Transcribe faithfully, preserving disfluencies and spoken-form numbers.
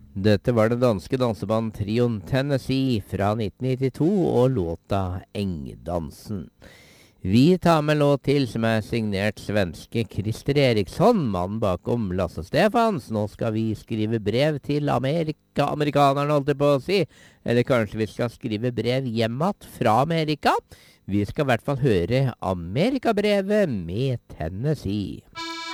Dette var det danske danseband Trion Tennessee fra nitten nittito og låta Engdansen. Vi tar med låt til som er signert svenske Christer Eriksson, mannen bakom Lasse Stefans. Nå skal vi skrive brev til Amerika, amerikanerne holdt jeg på å si. Eller kanskje vi skal skrive brev hjemmet fra Amerika. Vi skal i hvert fall høre Amerikabrevet med Tennessee.